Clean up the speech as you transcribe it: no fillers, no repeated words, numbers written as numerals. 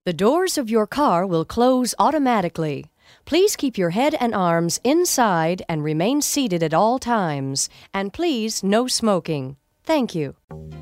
The doors of your car will close automatically. Please keep your head and arms inside and remain seated at all times. And please, no smoking. Thank you.